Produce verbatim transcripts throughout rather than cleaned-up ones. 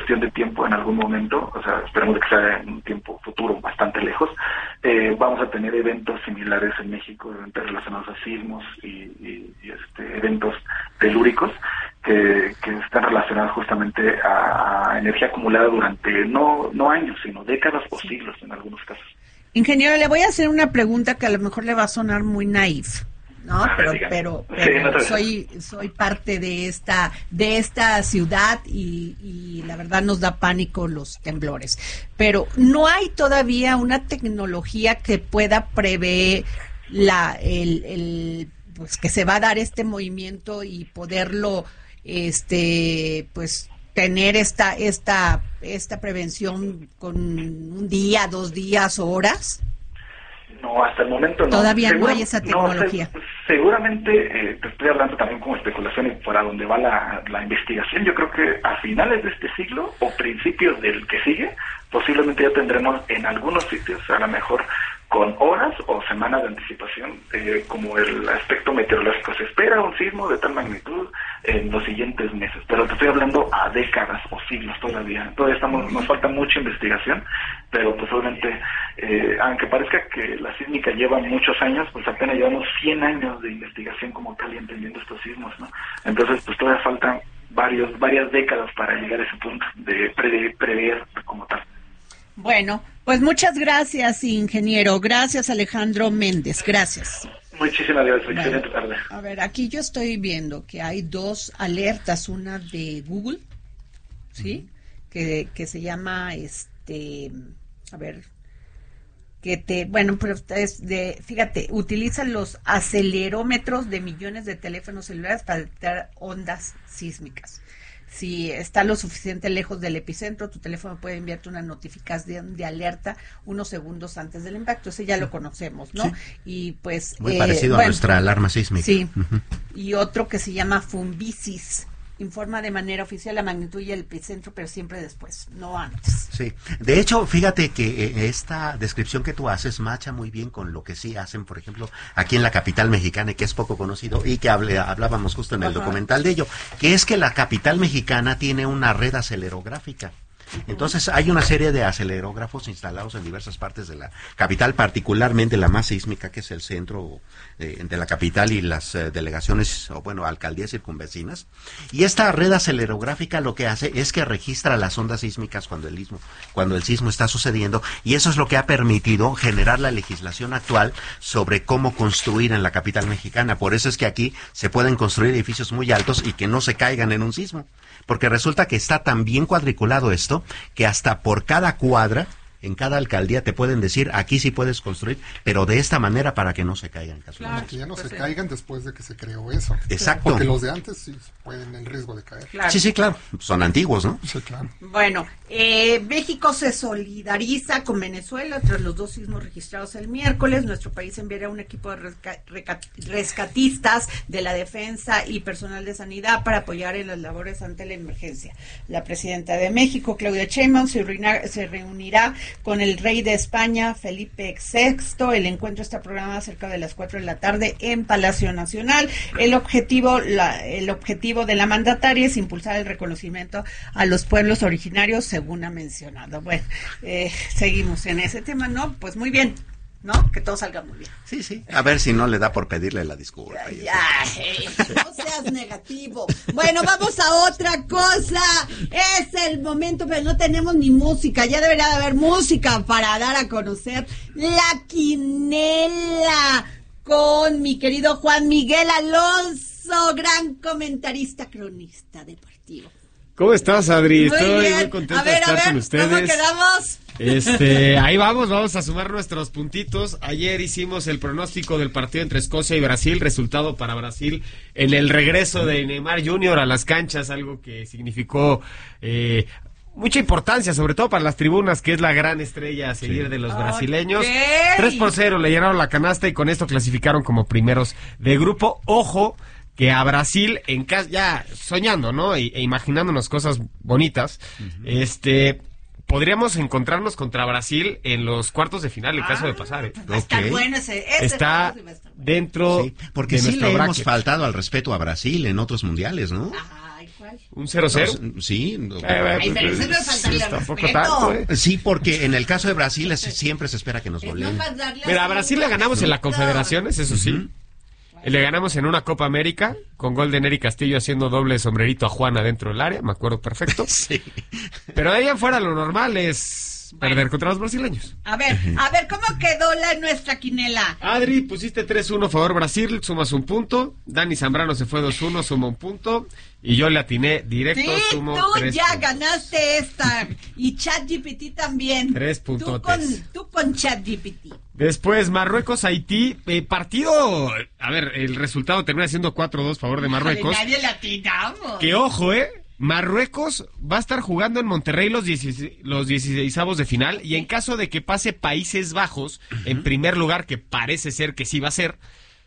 cuestión de tiempo, en algún momento, o sea, esperemos que sea en un tiempo futuro bastante lejos, eh, vamos a tener eventos similares en México, eventos relacionados a sismos y, y, y este, eventos telúricos que, que están relacionados justamente a, a energía acumulada durante no, no años, sino décadas o siglos en algunos casos. Ingeniero, le voy a hacer una pregunta que a lo mejor le va a sonar muy naif, ¿no? Ah, pero diga. pero, Sí, pero no soy soy parte de esta de esta ciudad y, y la verdad nos da pánico los temblores. Pero no hay todavía una tecnología que pueda prever la el, el pues que se va a dar este movimiento y poderlo este pues tener esta esta esta prevención con un día, dos días, horas. No, hasta el momento no. Todavía Segura, no hay esa tecnología. No, se, seguramente, eh, te estoy hablando también como especulación y para dónde va la, la investigación, yo creo que a finales de este siglo o principios del que sigue, posiblemente ya tendremos en algunos sitios, a lo mejor con horas o semanas de anticipación, eh, como el aspecto meteorológico. Se espera un sismo de tal magnitud en los siguientes meses, pero te estoy hablando a décadas o siglos todavía. Todavía estamos, nos falta mucha investigación, pero pues obviamente, eh, aunque parezca que la sísmica lleva muchos años, pues apenas llevamos cien años de investigación como tal y entendiendo estos sismos, ¿no? Entonces, pues todavía faltan varios, varias décadas para llegar a ese punto de pre- prever como tal. Bueno, pues muchas gracias, ingeniero. Gracias, Alejandro Méndez. Gracias. Muchísimas gracias. Bueno, Excelente tarde. A ver, aquí yo estoy viendo que hay dos alertas, una de Google, ¿sí? Uh-huh. Que, que se llama, este, a ver, que te, bueno, pero es de, fíjate, utiliza los acelerómetros de millones de teléfonos celulares para detectar ondas sísmicas. Si está lo suficiente lejos del epicentro, tu teléfono puede enviarte una notificación de alerta unos segundos antes del impacto. Ese ya lo conocemos, ¿no? Sí. Y pues muy eh, parecido bueno, a nuestra alarma sísmica. Sí. Uh-huh. Y otro que se llama Fumbisis. Informa de manera oficial la magnitud y el epicentro, pero siempre después, no antes. Sí, de hecho, fíjate que eh, esta descripción que tú haces macha muy bien con lo que sí hacen, por ejemplo, aquí en la capital mexicana, que es poco conocido y que hable, hablábamos justo en el Ajá. documental de ello, que es que la capital mexicana tiene una red acelerográfica. Entonces hay una serie de acelerógrafos instalados en diversas partes de la capital, particularmente la más sísmica, que es el centro eh, de la capital y las eh, delegaciones, o bueno, alcaldías circunvecinas. Y esta red acelerográfica lo que hace es que registra las ondas sísmicas cuando el sismo, cuando el sismo está sucediendo, y eso es lo que ha permitido generar la legislación actual sobre cómo construir en la capital mexicana. Por eso es que aquí se pueden construir edificios muy altos y que no se caigan en un sismo. Porque resulta que está tan bien cuadriculado esto, que hasta por cada cuadra, en cada alcaldía te pueden decir, aquí sí puedes construir, pero de esta manera para que no se caigan. Claro, que ya no pues se sí. caigan después de que se creó eso. Exacto. Porque los de antes sí pueden en riesgo de caer. Claro. Sí, sí, claro. Son antiguos, ¿no? Sí, claro. Bueno, eh, México se solidariza con Venezuela tras los dos sismos registrados el miércoles. Nuestro país enviará un equipo de resca- reca- rescatistas de la defensa y personal de sanidad para apoyar en las labores ante la emergencia. La presidenta de México, Claudia Sheinbaum, se reunirá, se reunirá con el rey de España, Felipe sexto. El encuentro está programado cerca de las cuatro de la tarde en Palacio Nacional. El objetivo, la, el objetivo de la mandataria es impulsar el reconocimiento a los pueblos originarios, según ha mencionado. Bueno, eh, seguimos en ese tema, ¿no? Pues muy bien, ¿no? Que todo salga muy bien. Sí, sí. A ver si no le da por pedirle la disculpa. Ya, ya, eh, no seas negativo. Bueno, vamos a otra cosa. Es el momento, pero no tenemos ni música. Ya debería de haber música para dar a conocer la quinela con mi querido Juan Miguel Alonso, gran comentarista, cronista deportivo. ¿Cómo estás, Adri? Muy Estoy bien. muy contento a ver, de estar a ver, con ustedes. ¿Cómo quedamos? Este, ahí vamos, vamos a sumar nuestros puntitos. Ayer hicimos el pronóstico del partido entre Escocia y Brasil, resultado para Brasil en el regreso de Neymar junior a las canchas, algo que significó eh, mucha importancia, sobre todo para las tribunas, que es la gran estrella a seguir sí. de los brasileños. Okay. tres por cero le llenaron la canasta y con esto clasificaron como primeros de grupo. Ojo, que a Brasil, en casa, ya soñando, ¿no? E, e imaginándonos cosas bonitas, uh-huh. este, podríamos encontrarnos contra Brasil en los cuartos de final, en ah, caso de pasar, ¿eh? Va a estar okay. bueno ese, ese Está va a estar bueno. dentro sí, porque de sí nuestro le bracket. Hemos faltado al respeto a Brasil en otros mundiales, ¿no? Ay, ¿Un cero cero? No, sí. No, Ay, pero eso no es faltarle al tampoco respeto. tanto, ¿eh? Sí, porque en el caso de Brasil es- siempre se espera que nos Es goleen. nomás darle Mira, a así Brasil le un ganamos en la toquecito. Confederaciones, eso sí. Y le ganamos en una Copa América, con gol de Nery Castillo haciendo doble sombrerito a Juana dentro del área, me acuerdo perfecto. Sí. Pero de ahí en fuera lo normal es Bueno. perder contra los brasileños. A ver, a ver, ¿cómo quedó la nuestra quinela? Adri, pusiste tres uno favor Brasil, sumas un punto. Dani Zambrano se fue dos uno, suma un punto. Y yo le atiné directo, Sí, sumo tú tres ya puntos. ganaste esta. Y ChatGPT también. Tres Tú puntotes. con, tú con ChatGPT. Después, Marruecos-Haití, eh, partido... A ver, el resultado termina siendo cuatro dos favor de Marruecos. Híjole, nadie latinamos. Que ojo, eh. Marruecos va a estar jugando en Monterrey los dieciséis, los dieciseisavos de final y en caso de que pase Países Bajos en primer lugar, que parece ser que sí va a ser,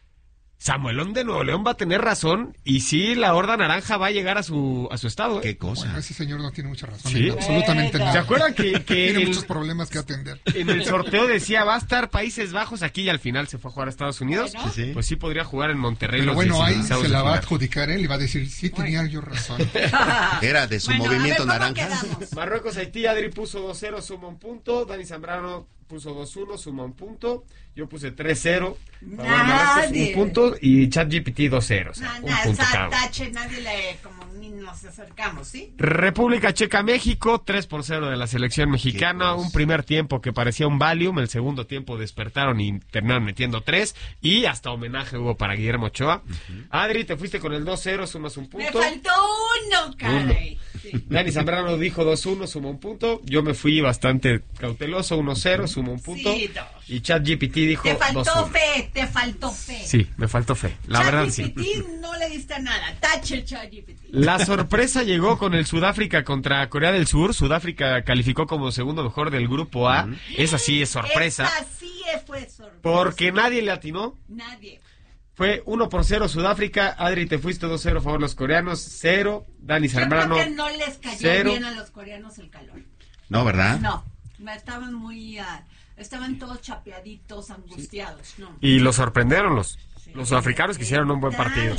Samuelón de Nuevo León va a tener razón y sí, la Horda Naranja va a llegar a su a su estado. ¿eh? Qué cosa. Bueno, ese señor no tiene mucha razón ¿Sí? en absolutamente Bueno. nada. ¿Se acuerdan que, que Tiene el- muchos problemas que atender. en el sorteo decía va a estar Países Bajos aquí y al final se fue a jugar a Estados Unidos? Bueno. Sí, sí. Pues sí podría jugar en Monterrey Pero los bueno, ahí dieciseisavos se de la va a final. adjudicar él y va a decir, sí, tenía yo razón. Era de su Bueno, movimiento a ver, ¿cómo naranja. quedamos? Marruecos, Haití, Adri puso dos cero, suma un punto. Dani Zambrano puso dos uno, suma un punto. Yo puse tres cero, favor Marruecos, Nadie. un punto. Y ChatGPT dos cero, o sea, No, un no, punto esa cada uno. tache nadie le, como ni nos acercamos, ¿sí? República Checa, México, tres por cero de la selección mexicana. Qué cosa. Un primer tiempo que parecía un Valium. El segundo tiempo despertaron y terminaron metiendo tres. Y hasta homenaje hubo para Guillermo Ochoa. Adri, te fuiste con el dos cero, sumas un Me punto. faltó uno, caray. Sí. Dani Zambrano dijo dos uno, suma un punto. Yo me fui bastante cauteloso, uno cero, suma un punto. Sí, dos. Y ChatGPT dijo Te dos faltó uno. fe, te faltó fe. Sí, me faltó fe. La verdad sí. ChatGPT no le diste nada. Tache ChatGPT. La sorpresa llegó con el Sudáfrica contra Corea del Sur. Sudáfrica calificó como segundo mejor del grupo A. Esa sí es sorpresa. Esa sí fue sorpresa. Porque nadie le atinó. Nadie. Fue uno por cero Sudáfrica. Adri, te fuiste dos cero a favor los coreanos. cero. Dani Yo creo Zambrano. que no les cayó cero. bien a los coreanos el calor. No, ¿verdad? No, estaban muy... ah, estaban todos chapeaditos, angustiados. No. Y los sorprendieron los, Sí. los sudafricanos que hicieron un buen Tal. partido.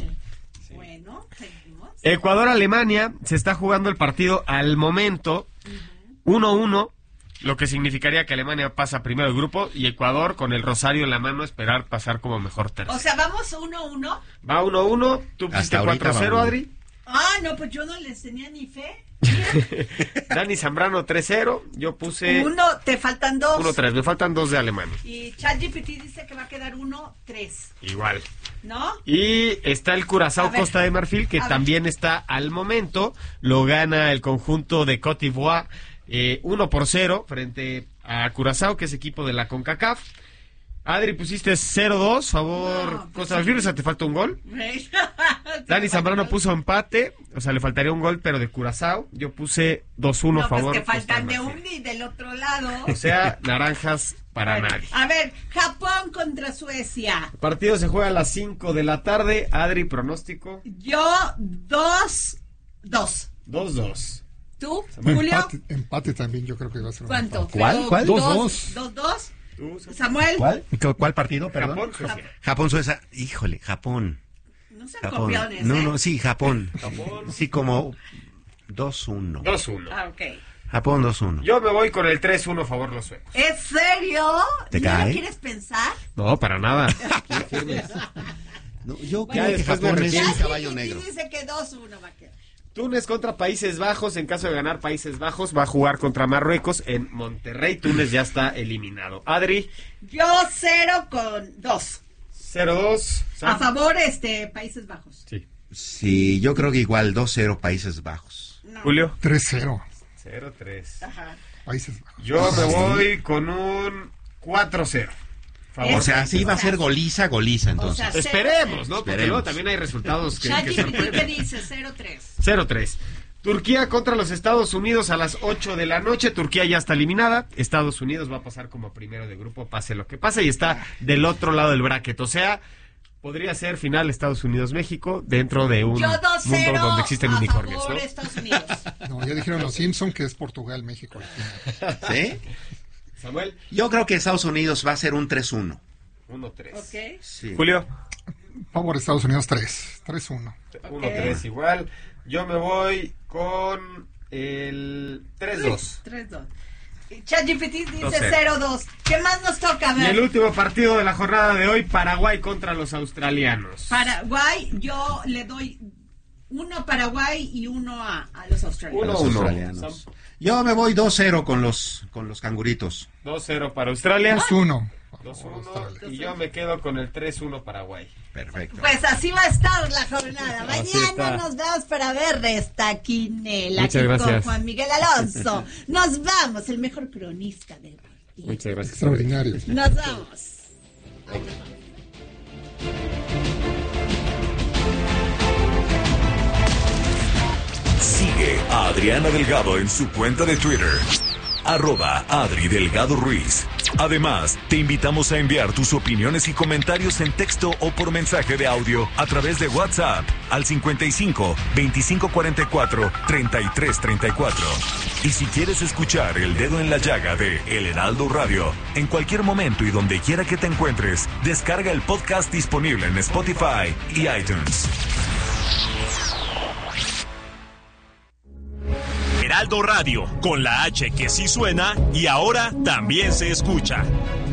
Bueno, seguimos. Ecuador-Alemania, se está jugando el partido al momento uno uno, lo que significaría que Alemania pasa primero el grupo y Ecuador con el rosario en la mano esperar pasar como mejor tercero. O sea, vamos uno uno. Va uno uno, tú Hasta pusiste ahorita cuatro cero, va uno. Adri. Ah, no, pues yo no les tenía ni fe. Dani Zambrano tres cero, yo puse Uno, te faltan dos. uno tres, me faltan dos de Alemania. Y ChatGPT dice que va a quedar uno tres, Igual. ¿no? Y está el A Curazao ver. Costa de Marfil, que A ver. también está al momento. Lo gana el conjunto de Côte d'Ivoire eh, uno por cero frente a Curazao, que es equipo de la CONCACAF. Adri, pusiste cero dos, favor No, pues Costa de Marfil, o sea, te falta un gol. Dani Zambrano puso empate, o sea, le faltaría un gol, pero de Curazao. Yo puse dos uno, No, pues favor que Costa faltan de Marfil. un y del otro lado. O sea, naranjas para Bueno, nadie. A ver, Japón contra Suecia. El partido se juega a las cinco de la tarde. Adri, pronóstico. Yo, dos, dos. dos dos. ¿Tú, Julio? Empate, empate también yo creo que va a ser un ¿Cuánto? empate. ¿Cuál? Pero ¿Cuál? Dos, Dos, dos. Dos, ¿Tú, dos. Samuel. ¿Cuál? ¿Cuál partido? Perdón. Japón, Suecia. Japón, Suecia. Híjole, Japón. No sean Japón. copiones, No, ¿eh? no, sí, Japón. Japón. Sí, como dos uno. dos uno. Ah, ok. Japón dos uno. Yo me voy con el tres uno, favor los suecos. ¿Es serio? ¿Te ¿No cae? lo quieres pensar? No, para nada. No, yo Bueno, creo que después me Japón es arrepiento. un caballo ChatGPT negro. dice que dos uno va a quedar. Túnez contra Países Bajos. En caso de ganar Países Bajos, va a jugar contra Marruecos en Monterrey. Túnez ya está eliminado. Adri, Yo cero con dos. cero dos. A favor, este, Países Bajos. Sí. Sí, yo creo que igual dos cero Países Bajos. No. Julio. tres cero, cero tres. Ajá. Países Bajos. Yo me voy con un cuatro cero. Favor. O sea, sí va a ser goliza, goliza entonces. O sea, Esperemos, ¿no? Porque Esperemos. luego también hay resultados que, que ChatGPT te sorprenden. dice cero tres. cero tres. Turquía contra los Estados Unidos a las ocho de la noche. Turquía ya está eliminada. Estados Unidos va a pasar como primero de grupo, pase lo que pase, y está del otro lado del bracket. O sea, podría ser final Estados Unidos-México dentro de un Yo dos mundo cero donde existen a unicornios, favor ¿no? Estados Unidos. No, ya dijeron los Simpson que es Portugal, México. al final. ¿Sí? Samuel, Yo creo que Estados Unidos va a ser un tres uno. uno tres. ¿Ok? Sí. Julio, Favor Estados Unidos tres. tres uno. uno tres igual. Yo me voy con el tres dos. tres dos. ChatGPT dice cero dos. ¿Qué más nos toca ver? Y el último partido de la jornada de hoy, Paraguay contra los australianos. Paraguay, yo le doy uno a Paraguay y uno a, a los australianos. Uno, uno. Australianos. Yo me voy dos cero con los con los canguritos. dos cero para Australia. dos uno. dos uno. Y yo me quedo con el tres uno Paraguay. Perfecto. Pues así va a estar la jornada. Mañana nos vemos para ver esta quinela. Muchas gracias. Con Juan Miguel Alonso. Nos vamos, el mejor cronista del partido. Muchas gracias. Extraordinario. Nos vamos. Sigue a Adriana Delgado en su cuenta de Twitter, arroba Adri Delgado Ruiz. Además, te invitamos a enviar tus opiniones y comentarios en texto o por mensaje de audio a través de WhatsApp al cincuenta y cinco, veinticinco cuarenta y cuatro, treinta y tres treinta y cuatro. Y si quieres escuchar El Dedo en la Llaga de El Heraldo Radio, en cualquier momento y donde quiera que te encuentres, descarga el podcast disponible en Spotify y iTunes. Heraldo Radio, con la H que sí suena y ahora también se escucha.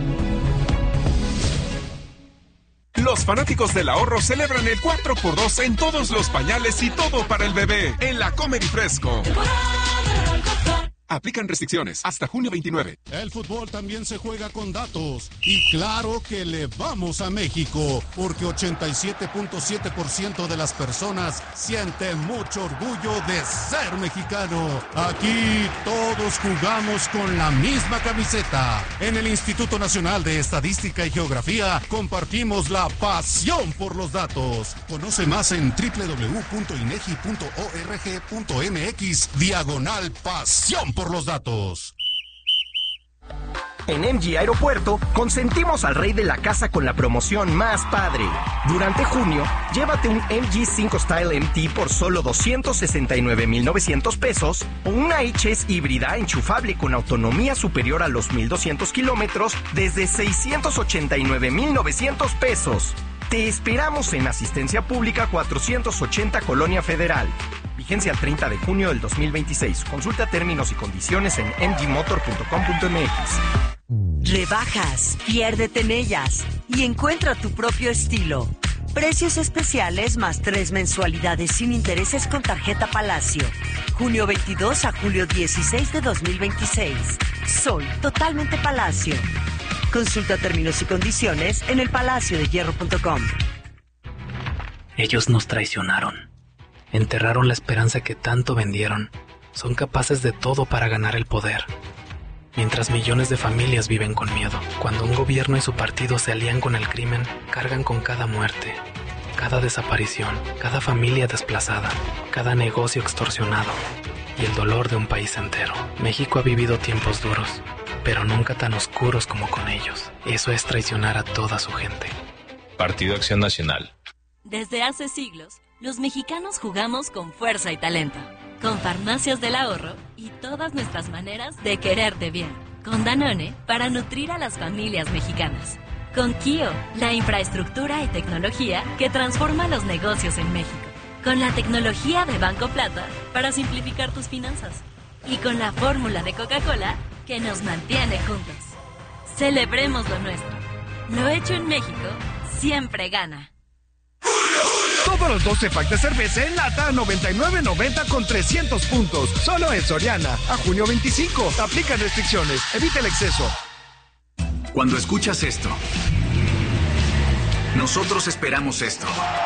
Los fanáticos del ahorro celebran el cuatro por dos en todos los pañales y todo para el bebé en la Comer y Fresco. Aplican restricciones hasta junio veintinueve. El fútbol también se juega con datos. Y claro que le vamos a México, porque ochenta y siete punto siete por ciento de las personas sienten mucho orgullo de ser mexicano. Aquí todos jugamos con la misma camiseta. En el Instituto Nacional de Estadística y Geografía compartimos la pasión por los datos. Conoce más en doble u doble u doble u punto inegi punto org punto mx diagonal pasión por los datos. En M G Aeropuerto consentimos al rey de la casa con la promoción más padre. Durante junio, llévate un M G cinco Style M T por solo doscientos sesenta y nueve mil novecientos pesos o una H S híbrida enchufable con autonomía superior a los mil doscientos kilómetros desde seiscientos ochenta y nueve mil novecientos pesos. Te esperamos en Asistencia Pública cuatrocientos ochenta Colonia Federal. Vigencia al treinta de junio del dos mil veintiséis. Consulta términos y condiciones en m g motor punto com punto m x. Rebajas, piérdete en ellas y encuentra tu propio estilo. Precios especiales más tres mensualidades sin intereses con tarjeta Palacio. Junio veintidós a julio dieciséis de dos mil veintiséis. Soy totalmente Palacio. Consulta términos y condiciones en el palacio de hierro punto com. Ellos nos traicionaron. Enterraron la esperanza que tanto vendieron. Son capaces de todo para ganar el poder. Mientras millones de familias viven con miedo. Cuando un gobierno y su partido se alían con el crimen, cargan con cada muerte, cada desaparición, cada familia desplazada, cada negocio extorsionado y el dolor de un país entero. México ha vivido tiempos duros, pero nunca tan oscuros como con ellos. Eso es traicionar a toda su gente. Partido Acción Nacional. Desde hace siglos, los mexicanos jugamos con fuerza y talento, con Farmacias del Ahorro y todas nuestras maneras de quererte bien, con Danone para nutrir a las familias mexicanas, con Kio, la infraestructura y tecnología que transforma los negocios en México, con la tecnología de Banco Plata para simplificar tus finanzas y con la fórmula de Coca-Cola que nos mantiene juntos. Celebremos lo nuestro. Lo hecho en México siempre gana. Todos los doce packs de cerveza en lata a noventa y nueve noventa con trescientos puntos. Solo en Soriana. A junio veinticinco. Aplican restricciones. Evita el exceso. Cuando escuchas esto, nosotros esperamos esto.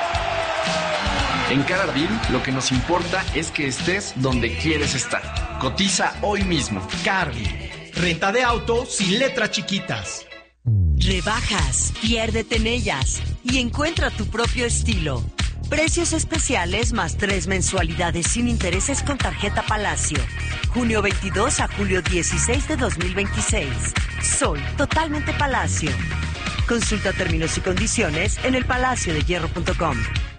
En Car Ardil, lo que nos importa es que estés donde quieres estar. Cotiza hoy mismo. Car Ardil. Renta de auto sin letras chiquitas. Rebajas, piérdete en ellas y encuentra tu propio estilo. Precios especiales más tres mensualidades sin intereses con tarjeta Palacio. Junio veintidós a julio dieciséis de dos mil veintiséis. Soy totalmente Palacio. Consulta términos y condiciones en el palacio de hierro punto com.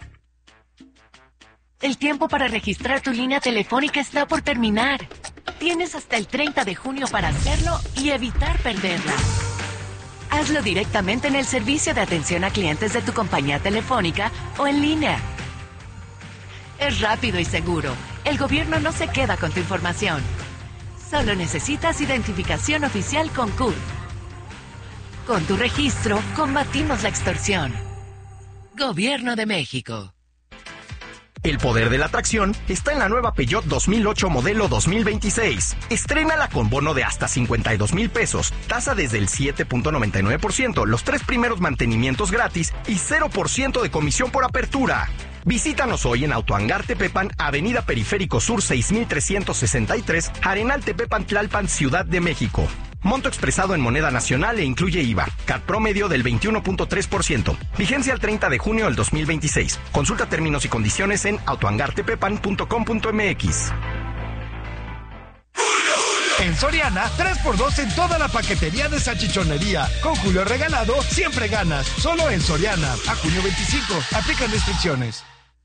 El tiempo para registrar tu línea telefónica está por terminar. Tienes hasta el treinta de junio para hacerlo y evitar perderla. Hazlo directamente en el servicio de atención a clientes de tu compañía telefónica o en línea. Es rápido y seguro. El gobierno no se queda con tu información. Solo necesitas identificación oficial con C U R. Con tu registro, combatimos la extorsión. Gobierno de México. El poder de la atracción está en la nueva Peugeot dos mil ocho modelo dos mil veintiséis. Estrénala con bono de hasta cincuenta y dos mil pesos, tasa desde el siete punto noventa y nueve por ciento, los tres primeros mantenimientos gratis y cero por ciento de comisión por apertura. Visítanos hoy en Autohangar Tepepan, Avenida Periférico Sur seis mil trescientos sesenta y tres, Arenal Tepepan Tlalpan, Ciudad de México. Monto expresado en moneda nacional e incluye I V A. C A T promedio del veintiuno punto tres por ciento. Vigencia el treinta de junio del dos mil veintiséis. Consulta términos y condiciones en autohangartepepan punto com punto m x. En Soriana, tres por dos en toda la paquetería de salchichonería. Con Julio regalado, siempre ganas. Solo en Soriana. A junio veinticinco. Aplican restricciones.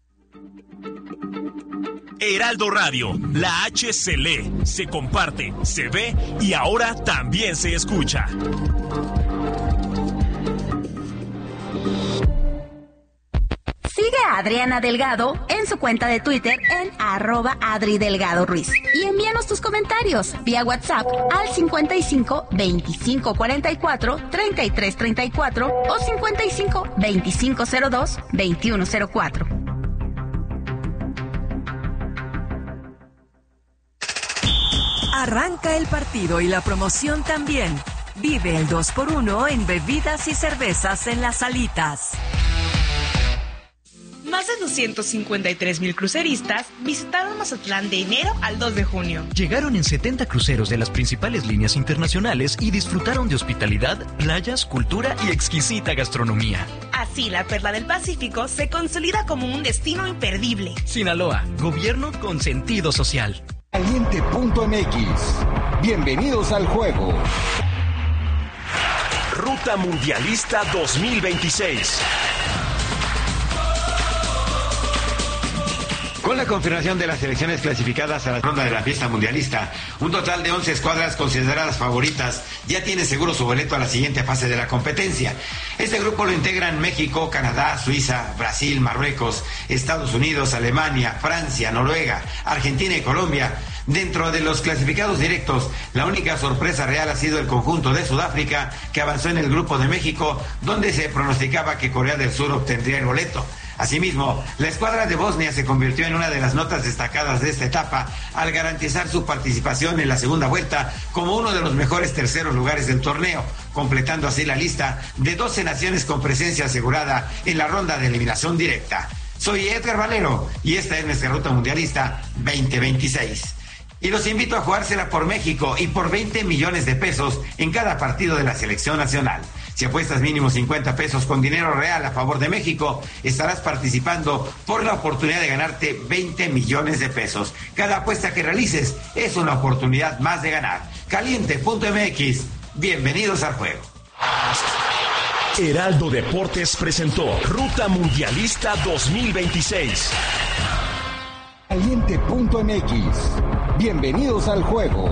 Heraldo Radio, la H se lee, se comparte, se ve y ahora también se escucha. Sigue a Adriana Delgado en su cuenta de Twitter en arroba Adri Delgado Ruiz. Y envíanos tus comentarios vía WhatsApp al cincuenta y cinco veinticinco cuarenta y cuatro treinta y tres treinta y cuatro o cincuenta y cinco veinticinco cero dos veintiuno cero cuatro. Arranca el partido y la promoción también. Vive el dos por uno en bebidas y cervezas en Las Alitas. Más de doscientos cincuenta y tres mil cruceristas visitaron Mazatlán de enero al dos de junio. Llegaron en setenta cruceros de las principales líneas internacionales y disfrutaron de hospitalidad, playas, cultura y exquisita gastronomía. Así, la Perla del Pacífico se consolida como un destino imperdible. Sinaloa, gobierno con sentido social. Caliente punto m x. Bienvenidos al juego. Ruta Mundialista dos mil veintiséis. Con la confirmación de las selecciones clasificadas a la ronda de la fiesta mundialista, un total de once escuadras consideradas favoritas ya tiene seguro su boleto a la siguiente fase de la competencia. Este grupo lo integran México, Canadá, Suiza, Brasil, Marruecos, Estados Unidos, Alemania, Francia, Noruega, Argentina y Colombia. Dentro de los clasificados directos, la única sorpresa real ha sido el conjunto de Sudáfrica, que avanzó en el grupo de México, donde se pronosticaba que Corea del Sur obtendría el boleto. Asimismo, la escuadra de Bosnia se convirtió en una de las notas destacadas de esta etapa al garantizar su participación en la segunda vuelta como uno de los mejores terceros lugares del torneo, completando así la lista de doce naciones con presencia asegurada en la ronda de eliminación directa. Soy Edgar Valero y esta es nuestra Ruta Mundialista veinte veintiséis. Y los invito a jugársela por México y por veinte millones de pesos en cada partido de la selección nacional. Si apuestas mínimo cincuenta pesos con dinero real a favor de México, estarás participando por la oportunidad de ganarte veinte millones de pesos. Cada apuesta que realices es una oportunidad más de ganar. Caliente punto m x. Bienvenidos al juego. Heraldo Deportes presentó Ruta Mundialista dos mil veintiséis. Caliente punto m x. Bienvenidos al juego.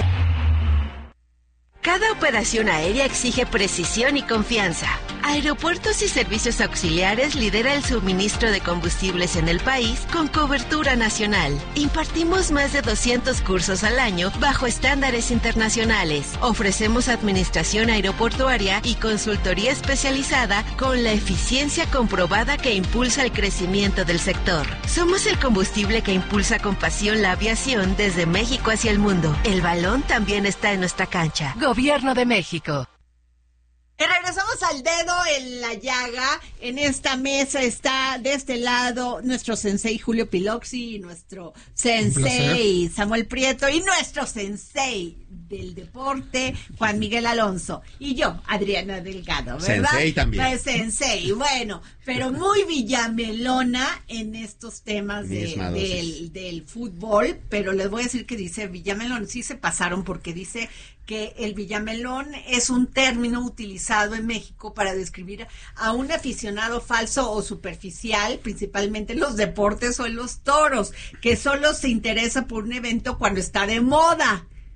Cada operación aérea exige precisión y confianza. Aeropuertos y Servicios Auxiliares lidera el suministro de combustibles en el país con cobertura nacional. Impartimos más de doscientos cursos al año bajo estándares internacionales. Ofrecemos administración aeroportuaria y consultoría especializada con la eficiencia comprobada que impulsa el crecimiento del sector. Somos el combustible que impulsa con pasión la aviación desde México hacia el mundo. El balón también está en nuestra cancha. Gobierno de México. Y regresamos al dedo en la llaga. En esta mesa está de este lado nuestro sensei Julio Piloxi, y nuestro sensei Samuel Prieto y nuestro sensei del deporte Juan Miguel Alonso y yo, Adriana Delgado, ¿verdad? Sensei también. Pues, sensei, bueno, pero muy villamelona en estos temas de, del, del fútbol, pero les voy a decir que dice villamelón, sí se pasaron porque dice que el villamelón es un término utilizado en México para describir a un aficionado falso o superficial, principalmente en los deportes o en los toros, que solo se interesa por un evento cuando está de moda.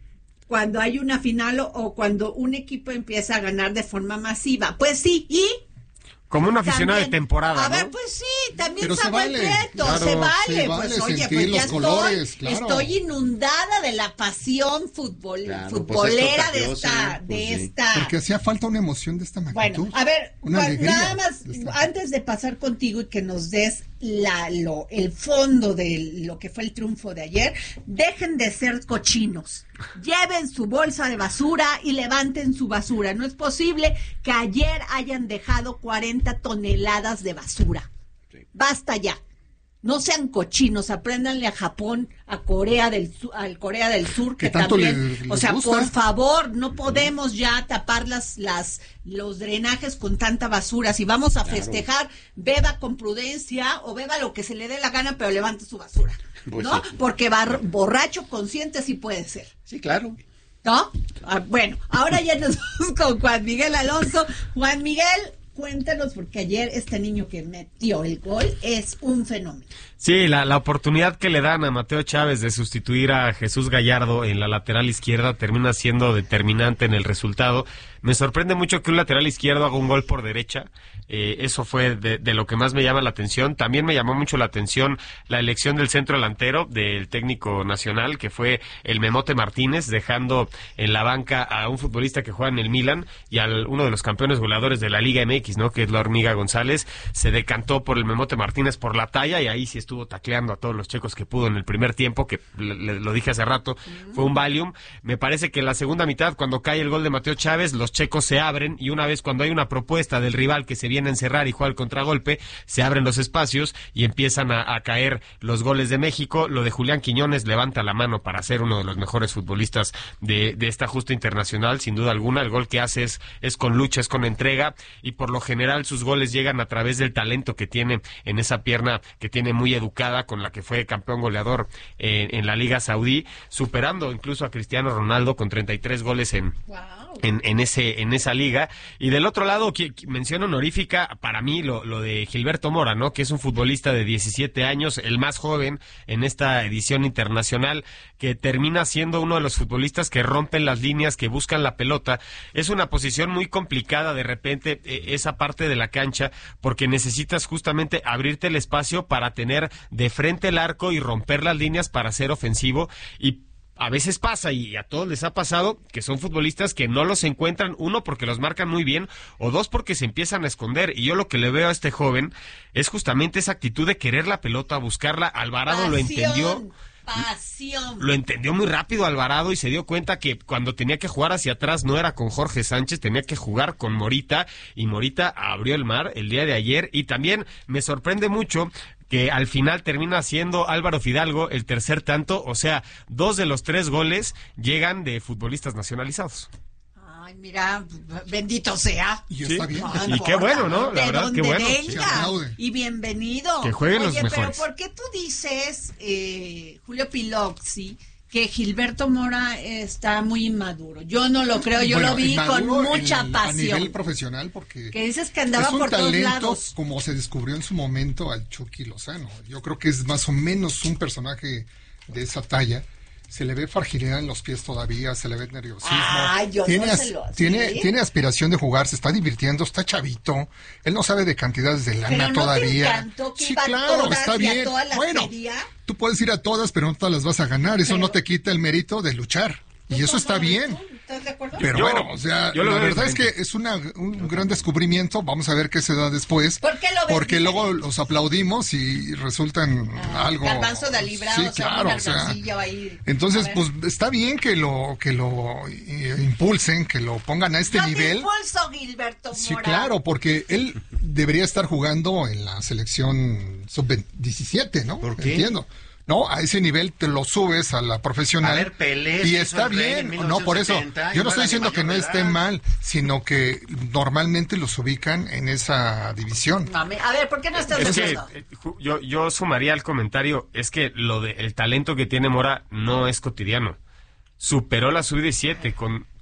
cuando hay una final o, o cuando un equipo empieza a ganar de forma masiva. Pues sí, y... Como un aficionado también, de temporada, a ¿no? ver, pues sí, también Pero se Samuel vale, Prieto, claro, se vale. se vale Pues oye, sentir pues los ya colores, estoy, claro. estoy inundada de la pasión fútbol, Claro, futbolera pues es de esta, contagiosa, de pues sí. esta. Porque hacía falta una emoción de esta magnitud. Bueno, a ver, Una cua- alegría nada más, de esta- antes de pasar contigo y que nos des la, lo, el fondo de lo que fue el triunfo de ayer, dejen de ser cochinos. Lleven su bolsa de basura y levanten su basura. No es posible que ayer hayan dejado cuarenta toneladas de basura. Basta ya. No sean cochinos, apréndanle a Japón, a Corea del Sur, al Corea del Sur, que Que tanto también, le- les o sea, gusta. por favor, no podemos ya tapar las, las, los drenajes con tanta basura. Si vamos a Claro. festejar, beba con prudencia o beba lo que se le dé la gana, pero levante su basura, Pues ¿no? sí. Porque bar- borracho consciente sí puede ser. Sí, claro. ¿No? Ah, bueno, ahora ya nos vamos con Juan Miguel Alonso. Juan Miguel, cuéntanos, porque ayer este niño que metió el gol es un fenómeno. Sí, la, la oportunidad que le dan a Mateo Chávez de sustituir a Jesús Gallardo en la lateral izquierda termina siendo determinante en el resultado. Me sorprende mucho que un lateral izquierdo haga un gol por derecha. Eh, eso fue de, de lo que más me llama la atención. También me llamó mucho la atención la elección del centro delantero del técnico nacional, que fue el Memote Martínez, dejando en la banca a un futbolista que juega en el Milan y a uno de los campeones goleadores de la Liga M X, ¿no? Que es la Hormiga González. Se decantó por el Memote Martínez por la talla y ahí sí estuvo tacleando a todos los checos que pudo en el primer tiempo, que le, le, lo dije hace rato, fue un Valium. Me parece que en la segunda mitad, cuando cae el gol de Mateo Chávez, los checos se abren y una vez cuando hay una propuesta del rival que se viene a encerrar y juega el contragolpe, se abren los espacios y empiezan a, a caer los goles de México. Lo de Julián Quiñones levanta la mano para ser uno de los mejores futbolistas de, de esta justa internacional, sin duda alguna. El gol que hace es, es con lucha, es con entrega y por lo general sus goles llegan a través del talento que tiene en esa pierna que tiene muy educada, con la que fue campeón goleador en, en la Liga Saudí, superando incluso a Cristiano Ronaldo con treinta y tres goles en, wow. en, en, ese, en esa liga. Y del otro lado, que, que mención honorífica para mí lo, lo de Gilberto Mora, ¿no? Que es un futbolista de diecisiete años, el más joven en esta edición internacional, que termina siendo uno de los futbolistas que rompen las líneas, que buscan la pelota. Es una posición muy complicada de repente, eh, esa parte de la cancha, porque necesitas justamente abrirte el espacio para tener de frente el arco y romper las líneas para ser ofensivo. Y a veces pasa, y a todos les ha pasado, que son futbolistas que no los encuentran, uno porque los marcan muy bien, o dos porque se empiezan a esconder. Y yo lo que le veo a este joven es justamente esa actitud de querer la pelota, buscarla. Alvarado Pasión. lo entendió. Pasión. Lo entendió muy rápido Alvarado y se dio cuenta que cuando tenía que jugar hacia atrás no era con Jorge Sánchez, tenía que jugar con Morita, y Morita abrió el mar el día de ayer. Y también me sorprende mucho que al final termina siendo Álvaro Fidalgo el tercer tanto, o sea, dos de los tres goles llegan de futbolistas nacionalizados. Ay, mira, bendito sea. Y está bien. No, y qué bueno, ¿no? La de verdad, donde qué bueno. venga. Y bienvenido. Que jueguen Oye, los mejores. pero ¿por qué tú dices, eh, Julio Piloxi, que Gilberto Mora está muy inmaduro? Yo no lo creo, yo bueno, lo vi con mucha en, pasión. A nivel profesional, porque que dices que andaba es un por todos talento, lados. como se descubrió en su momento al Chucky Lozano. Yo creo que es más o menos un personaje de esa talla. Se le ve fragilidad en los pies todavía, se le ve nerviosismo. Ay, yo tiene, no se lo, tiene, ¿sí? tiene aspiración de jugar, se está divirtiendo, está chavito. Él no sabe de cantidades de lana pero no todavía. Te encantó que sí, iba claro, a todas está y bien. A todas las bueno, quería. Tú puedes ir a todas, pero no todas las vas a ganar. Eso pero, no te quita el mérito de luchar. Y eso está bien. ¿Estás de acuerdo? Pero yo, bueno, o sea, la verdad es que es una, un gran descubrimiento. Vamos a ver qué se da después. ¿Por qué lo ves Porque diferente? luego los aplaudimos y resultan ah, algo. Garbanzo de librado, sí, o sea, claro, una o sea, va a ir. entonces, pues está bien que lo que lo eh, impulsen, que lo pongan a este Yo nivel. Te impulso, Gilberto Mora. Sí, claro, porque él debería estar jugando en la selección sub diecisiete, ¿no? ¿Por qué? Entiendo. No, a ese nivel te lo subes a la profesional. A ver, Pelé, y está bien. No, por eso. Yo no estoy diciendo que no esté mal, sino que normalmente los ubican en esa división. A ver, ¿por qué no estás es diciendo? que, yo, yo sumaría al comentario, es que lo de el talento que tiene Mora no es cotidiano. Superó la sub diecisiete con,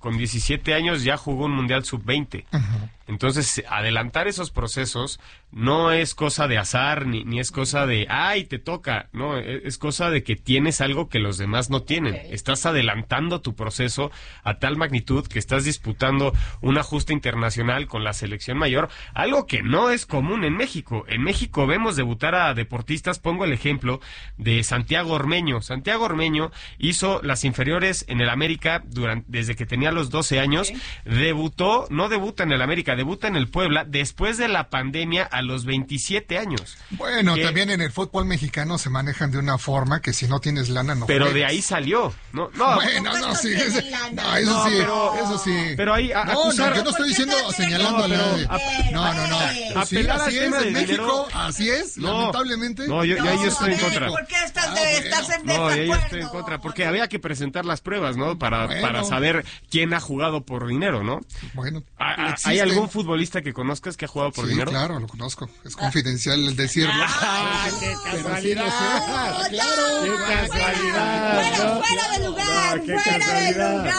con diecisiete años ya jugó un Mundial sub veinte. Uh-huh. Entonces, adelantar esos procesos no es cosa de azar, ni, ni es cosa de, ay, te toca. No, es cosa de que tienes algo que los demás no tienen. Okay. Estás adelantando tu proceso a tal magnitud que estás disputando un ajuste internacional con la selección mayor, algo que no es común en México. En México vemos debutar a deportistas, pongo el ejemplo de Santiago Ormeño. Santiago Ormeño hizo las inferiores en el América durante, desde que tenía los doce años, okay. Debutó, no debuta en el América, debuta en el Puebla después de la pandemia a los veintisiete años. Bueno, que, también en el fútbol mexicano se manejan de una forma que si no tienes lana no Pero juegas. de ahí salió. No, no, bueno, no, no, sí, ese, no, eso no, sí, pero, eso sí. Pero ahí a, no, acusar, no, yo no estoy diciendo señalando no, a nadie. No, no, no. Apelar sí, al así tema es, de en México, dinero, así es, no, lamentablemente. No, yo, yo ahí estoy en contra. ¿Por qué estás, ah, de, bueno. estás en No, desacuerdo? yo estoy en contra, porque había que presentar las pruebas, ¿no? Para, bueno. para saber quién ha jugado por dinero, ¿no? Bueno. ¿Hay algún futbolista que conozcas que ha jugado por sí, dinero? Claro, lo conozco. Es confidencial el decirlo. ¡Ah, qué casualidad! Ah, claro. ¡Qué casualidad! Fuera, fuera de lugar, no, fuera de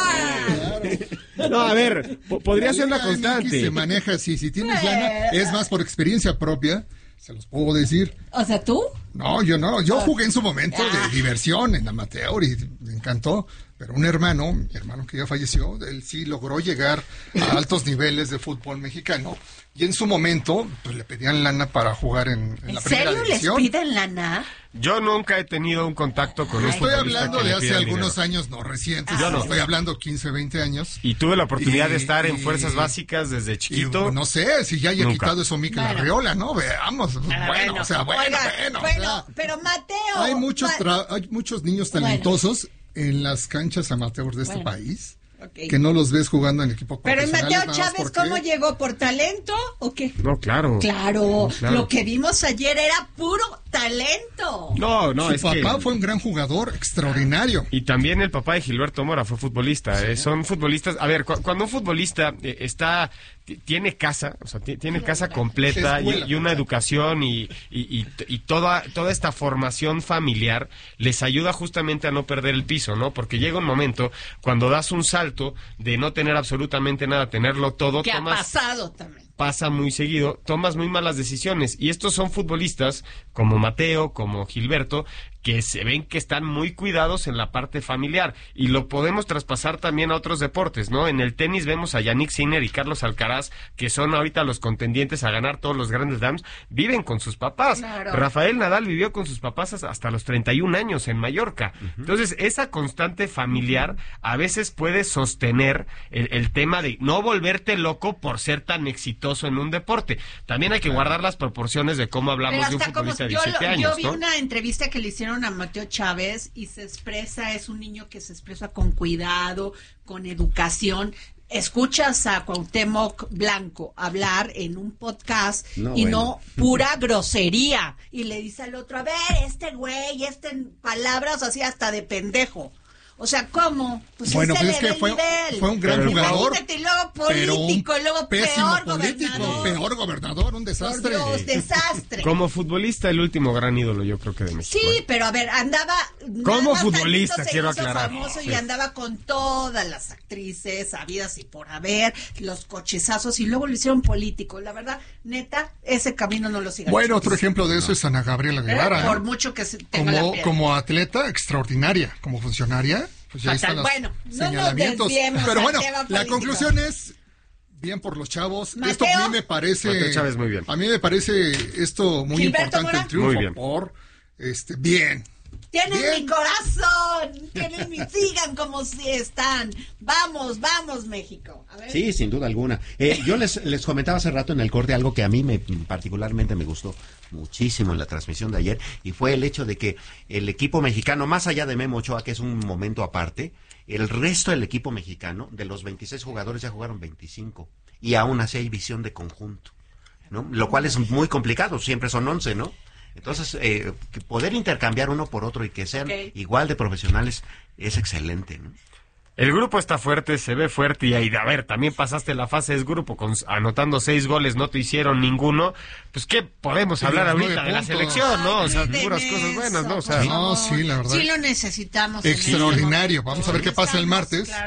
lugar. No, a ver, po- podría ser una constante. Se maneja así, si tienes lana, es más por experiencia propia, se los puedo decir. O sea, ¿tú? No, yo no, yo jugué en su momento de diversión en amateur y me encantó, pero un hermano, mi hermano que ya falleció, él sí logró llegar a altos niveles de fútbol mexicano y en su momento pues le pedían lana para jugar en, en, ¿En la primera serio división. les piden lana? Yo nunca he tenido un contacto con un Estoy futbolista hablando que de le hace pidan algunos dinero. años, no recientes, Yo no. estoy hablando quince, veinte años. Y tuve la oportunidad Y- de estar en y- fuerzas básicas desde chiquito. Y, no sé si ya haya Nunca. quitado eso Mikel Bueno. Arriola, ¿no? Veamos. Bueno, bueno. o sea, bueno, Oiga, bueno. o bueno, sea, pero Mateo. hay muchos Ma- tra- hay muchos niños Bueno. talentosos en las canchas amateur de este Bueno. país Okay. que no los ves jugando en equipo Pero en profesional. Mateo Chávez, ¿cómo llegó? ¿Por talento o qué? No, claro. Claro, Claro. lo que vimos ayer era puro talento. No, no, Su es papá que... fue un gran jugador, extraordinario. Y también el papá de Gilberto Mora fue futbolista. Eh, son futbolistas. A ver, cu- cuando un futbolista eh, está t- tiene casa, o sea, t- tiene casa completa y, Escuela. y una educación y, y, y, y toda toda esta formación familiar les ayuda justamente a no perder el piso, ¿no? Porque llega un momento cuando das un salto de no tener absolutamente nada, tenerlo todo, ¿Qué ha tomas pasado también? pasa muy seguido, tomas muy malas decisiones. Y estos son futbolistas como Mateo, como Gilberto, que se ven que están muy cuidados en la parte familiar. Y lo podemos traspasar también a otros deportes, ¿no? En el tenis vemos a Yannick Sinner y Carlos Alcaraz, que son ahorita los contendientes a ganar todos los grandes slams, viven con sus papás. Claro. Rafael Nadal vivió con sus papás hasta los treinta y un años en Mallorca. Uh-huh. Entonces, esa constante familiar a veces puede sostener el, el tema de no volverte loco por ser tan exitoso en un deporte. También hay que guardar las proporciones de cómo hablamos Pero de un hasta como futbolista de yo, diecisiete lo- años, yo vi ¿no? una entrevista que le hicieron a Mateo Chávez y se expresa, es un niño que se expresa con cuidado, con educación. Escuchas a Cuauhtémoc Blanco hablar en un podcast No, y bueno. no pura grosería. Y le dice al otro, a ver, este güey, este en palabras así hasta de pendejo. O sea, ¿cómo? Pues Bueno, ese pues es le que ve fue, nivel. fue un gran Pero jugador. Imagínate, y luego pero un político, y luego pésimo peor político, gobernador. peor gobernador, un Por desastre. Dios, desastre. Como futbolista, el último gran ídolo, yo creo que de México. Sí, ¿eh? pero a ver, andaba... Como nada más futbolista, tantito se quiero hizo aclarar. famoso Sí. y andaba con todas las actrices habidas y por haber, los cochezazos, y luego lo hicieron político. La verdad, neta, ese camino no lo sigan. Bueno, otro ejemplo de eso es Ana Gabriela Guevara. Por ¿eh? mucho que se tenga la Como, piel. como atleta extraordinaria, como funcionaria, pues ya ahí Fatal. están los Bueno, no nos señalamientos. desviemos Pero al bueno, tema la político. conclusión es bien por los chavos. Mateo. Esto a mí me parece Mateo Chávez, muy bien. A mí me parece esto muy Gilberto importante Mora. el triunfo Muy bien. por este bien. Tienen Bien. mi corazón, tienen mi, sigan como si están. Vamos, vamos, México. A ver. Sí, sin duda alguna. Eh, yo les, les comentaba hace rato en el corte algo que a mí me particularmente me gustó muchísimo en la transmisión de ayer, y fue el hecho de que el equipo mexicano, más allá de Memo Ochoa, que es un momento aparte, el resto del equipo mexicano, de los veintiséis jugadores, ya jugaron veinticinco, y aún así hay visión de conjunto, ¿no? Lo cual es muy complicado, siempre son once, ¿no? Entonces, eh, que poder intercambiar uno por otro y que sean Okay. igual de profesionales es excelente, ¿no? El grupo está fuerte, se ve fuerte, y ahí, a ver, también pasaste la fase de grupo con, anotando seis goles, no te hicieron ninguno. Pues, ¿qué podemos Sí, hablar los ahorita nueve de la puntos. selección, no? O sea, Ay, puras de cosas buenas, ¿no? O sea, eso, No, sí, la verdad. Sí lo necesitamos. en Extraordinario. este Vamos a ver qué pasa el momento. martes. Claro.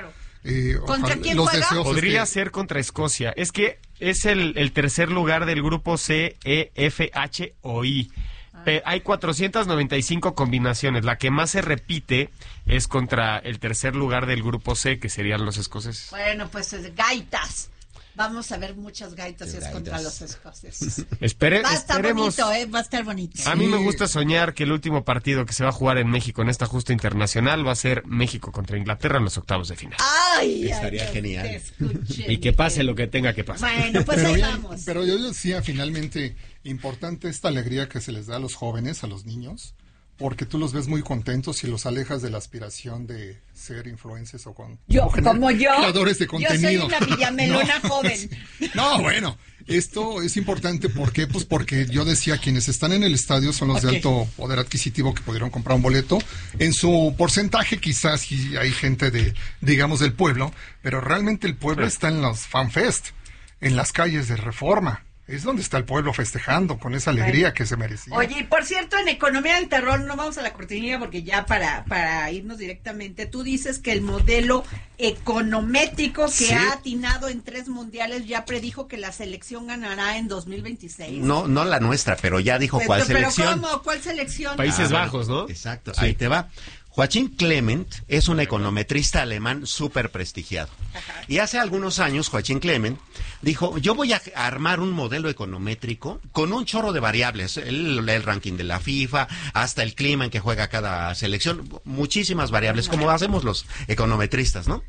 Eh, ¿Contra ojalá- quién los juega? deseos Podría es que- ser contra Escocia. Es que es el, el tercer lugar del grupo C, E, F, H o I. Pe- hay cuatrocientas noventa y cinco combinaciones. La que más se repite es contra el tercer lugar del grupo C, que serían los escoceses. Bueno, pues es gaitas. Vamos a ver muchas gaitas si es Gaitas. contra los escoceses. Espere, Va a estar esperemos. bonito, ¿eh? Va a estar bonito. A mí me gusta soñar que el último partido que se va a jugar en México en esta justa internacional va a ser México contra Inglaterra en los octavos de final. Ay, Estaría ay, genial. te escuché, Y que pase lo que tenga que pasar. Bueno, pues pero, ahí bien, vamos. pero yo decía finalmente importante esta alegría que se les da a los jóvenes, a los niños, porque tú los ves muy contentos y los alejas de la aspiración de ser influencers o con Yo, o gener- como yo, creadores de yo soy contenido. una villamelona No, joven. No, bueno, esto es importante. ¿Por qué? Pues porque yo decía, quienes están en el estadio son los Ok. de alto poder adquisitivo que pudieron comprar un boleto. En su porcentaje quizás sí hay gente de, digamos, del pueblo, pero realmente el pueblo está en los fanfest, en las calles de Reforma. Es donde está el pueblo festejando con esa alegría Bueno. que se merecía. Oye, y por cierto, en Economía del Terror, no vamos a la cortinilla porque ya para, para irnos directamente, tú dices que el modelo econométrico que Sí. ha atinado en tres mundiales ya predijo que la selección ganará en dos mil veintiséis. No, no la nuestra, pero ya dijo Pero- cuál pero selección. ¿cómo? ¿Cuál selección? Países Ah, bueno, Bajos, ¿no? Exacto, Sí. ahí te va. Joachim Clement es un econometrista alemán súper prestigiado. Y hace algunos años, Joachim Clement dijo, yo voy a armar un modelo econométrico con un chorro de variables, el, el ranking de la FIFA, hasta el clima en que juega cada selección, muchísimas variables, como hacemos los econometristas, ¿no?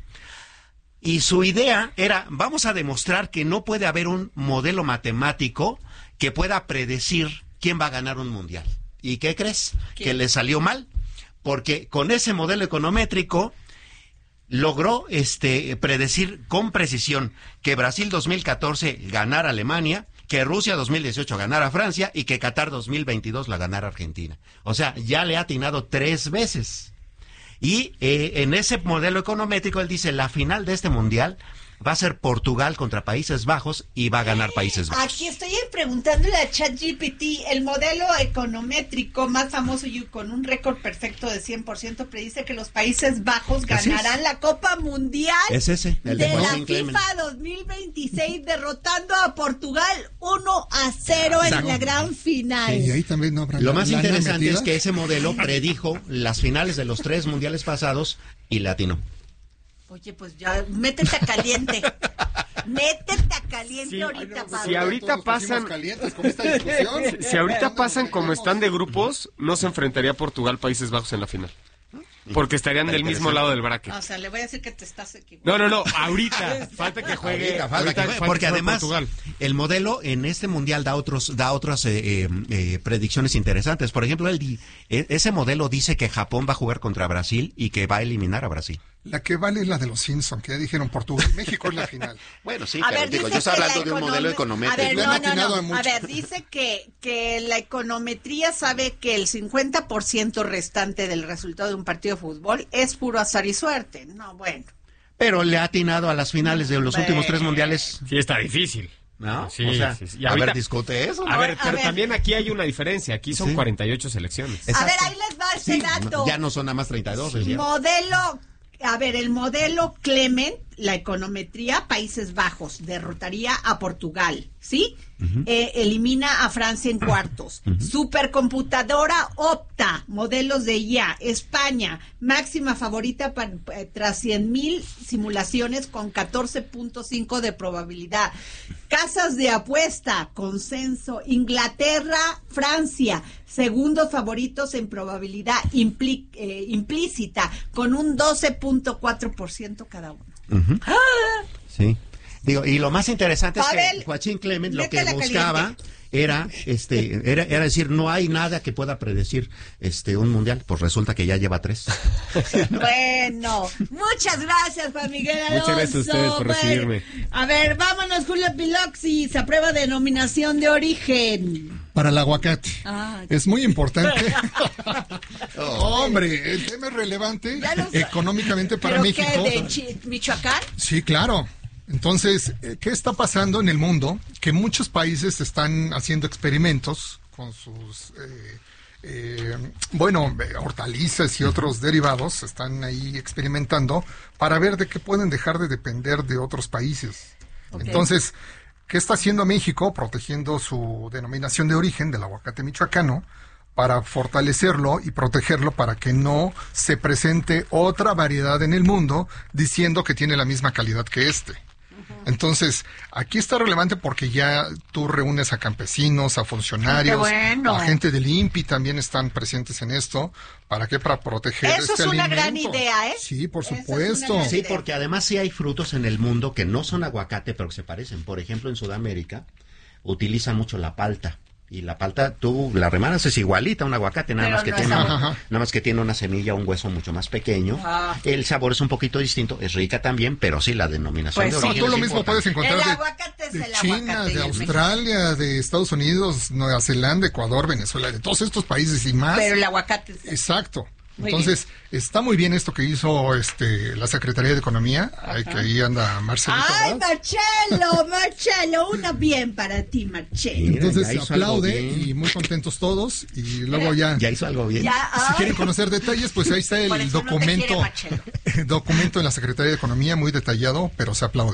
Y su idea era, vamos a demostrar que no puede haber un modelo matemático que pueda predecir quién va a ganar un mundial. ¿Y qué crees? ¿Qué? Que le salió mal, porque con ese modelo econométrico logró este predecir con precisión que Brasil dos mil catorce ganara a Alemania, que Rusia dos mil dieciocho ganara a Francia y que Qatar dos mil veintidós la ganara a Argentina. O sea, ya le ha atinado tres veces. Y eh, en ese modelo econométrico él dice, la final de este mundial va a ser Portugal contra Países Bajos y va a ganar Países Bajos. Aquí estoy preguntándole a ChatGPT, el modelo econométrico más famoso y con un récord perfecto de cien por ciento predice que los Países Bajos Así es. ganarán la Copa Mundial Es ese, el de de la Joachim Clement. FIFA dos mil veintiséis, derrotando a Portugal uno a cero en Exacto. la gran final. Sí, y ahí también no habrá Lo la- más lana interesante metida. es que ese modelo predijo las finales de los tres mundiales pasados y latinó. Oye, pues ya, métete a caliente. métete a caliente Sí, ahorita, Si Pablo. ahorita Todos pusimos pasan, calientes con esta discusión. si ahorita ¿Dónde pasan nos como metemos? están de grupos, no se enfrentaría Portugal Países Bajos en la final. Porque estarían del mismo lado del bracket. O sea, le voy a decir que te estás equivocando. No, no, no, ahorita. Falta que juegue. Ahorita falta ahorita que juegue, falta porque que juegue además Portugal. el modelo en este mundial da otros da otras eh, eh, eh, predicciones interesantes. Por ejemplo, él di- e- ese modelo dice que Japón va a jugar contra Brasil y que va a eliminar a Brasil. La que vale es la de los Simpsons, que ya dijeron Portugal y México es la final. Bueno, sí, A pero ver, digo, dice yo estoy que hablando la de un econom- modelo A econométrico. ver, Le han no, atinado no, a no. mucho. A ver, dice que, que la econometría sabe que el cincuenta por ciento restante del resultado de un partido de fútbol es puro azar y suerte. No, bueno. Pero le ha atinado a las finales de los últimos tres Bueno. mundiales, Sí, está difícil. ¿no? Sí, o sea, sí, sí. Y a ahorita- ver, discute eso. A ¿no? ver, A pero ver. también aquí hay una diferencia. Aquí son Sí. cuarenta y ocho selecciones. A ver, Exacto. ahí les va este Sí, dato. no, ya no son nada más treinta y dos. decía. Modelo, a ver, el modelo Clement, la econometría, Países Bajos, derrotaría a Portugal, ¿sí? Eh, elimina a Francia en cuartos. Supercomputadora Opta, modelos de I A, España, máxima favorita pa- eh, tras cien mil simulaciones con catorce punto cinco de probabilidad. Casas de apuesta, consenso, Inglaterra, Francia, segundos favoritos en probabilidad impli- eh, implícita, con un doce punto cuatro por ciento cada uno. Ujú. ¡Ah! Sí. Digo, y lo más interesante es Pavel, que Joachim Clement lo que métela buscaba caliente. era este era, era decir, no hay nada que pueda predecir este un mundial, pues resulta que ya lleva tres. Bueno, muchas gracias, Juan Miguel Alonso. Muchas gracias a ustedes por Bueno, recibirme. A ver, vámonos, Julio Piloxis, a prueba de denominación de origen. Para el aguacate. Ah. Es muy importante. Hombre, el tema es relevante Ya lo sé. económicamente para ¿Pero México. qué, de Chi- Michoacán? Sí, claro. Entonces, eh, ¿qué está pasando en el mundo? Que muchos países están haciendo experimentos con sus eh, eh, bueno, hortalizas y otros derivados, están ahí experimentando para ver de qué pueden dejar de depender de otros países. Okay. Entonces, ¿qué está haciendo México? Protegiendo su denominación de origen del aguacate michoacano para fortalecerlo y protegerlo para que no se presente otra variedad en el mundo diciendo que tiene la misma calidad que este. Entonces, aquí está relevante porque ya tú reúnes a campesinos, a funcionarios, bueno. a gente del I N P I también están presentes en esto. ¿Para qué? Para proteger Eso este es una alimento. gran idea, ¿eh? Sí, por Esa supuesto. Sí, porque además sí hay frutos en el mundo que no son aguacate, pero que se parecen. Por ejemplo, en Sudamérica utilizan mucho la palta. Y la palta, tú la remanas, es igualita a un aguacate, nada Pero más que no tiene, es nada más que tiene una semilla, un hueso mucho más pequeño. Ah. El sabor es un poquito distinto, es rica también, pero sí la denominación Pues de sí. origen. No, tú lo es mismo importante. puedes encontrar El de, aguacate es de el China, aguacate y de el Australia, de Estados Unidos, Nueva Zelanda, Ecuador, Venezuela, de todos estos países y más. Pero el aguacate es... Exacto. Muy Entonces, bien. Está muy bien esto que hizo este la Secretaría de Economía, ay, que ahí anda Marcelito. ¡Ay, ¿verdad? Marcelo, Marcelo! Una bien para ti, Marcelo. Entonces ya hizo se algo aplaude bien. y muy contentos todos y luego ya, Ya hizo algo bien. Ya, si ay. quieren conocer detalles, pues ahí está Por el eso no te documento, quiere Marcelo. el documento en la Secretaría de Economía, muy detallado, pero se aplaude.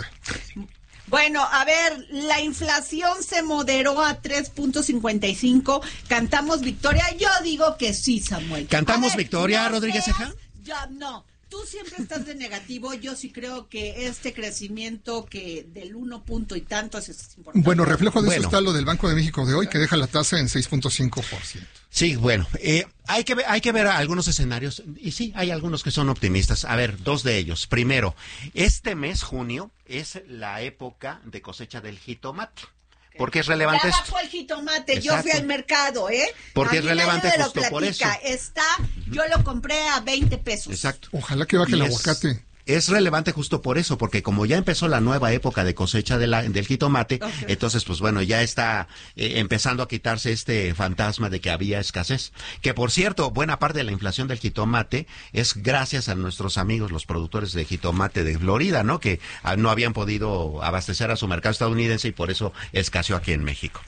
Bueno, a ver, la inflación se moderó a tres punto cincuenta y cinco. ¿Cantamos victoria? Yo digo que sí, Samuel. ¿Cantamos A ver, victoria, no Rodríguez seas- Ceja? Ya, no. Tú siempre estás de negativo. Yo sí creo que este crecimiento que del uno punto y tantos es importante. Bueno, reflejo de Bueno. eso está lo del Banco de México de hoy, que deja la tasa en seis punto cinco por ciento. Sí, bueno, eh, hay que ver, hay que ver algunos escenarios y sí, hay algunos que son optimistas. A ver, dos de ellos. Primero, este mes, junio, es la época de cosecha del jitomate. ¿Por qué es relevante Ya esto? bajó el jitomate, yo Exacto. fui al mercado, ¿eh? Porque A es mí relevante nadie me lo justo por platica. eso. Está, yo lo compré a veinte pesos. Exacto. Ojalá que baje el Y es- aguacate. Es relevante justo por eso, porque como ya empezó la nueva época de cosecha de la, del jitomate, Ok. entonces pues bueno, ya está eh, empezando a quitarse este fantasma de que había escasez. Que por cierto, buena parte de la inflación del jitomate es gracias a nuestros amigos los productores de jitomate de Florida, ¿no? Que ah, no habían podido abastecer a su mercado estadounidense y por eso escaseó aquí en México.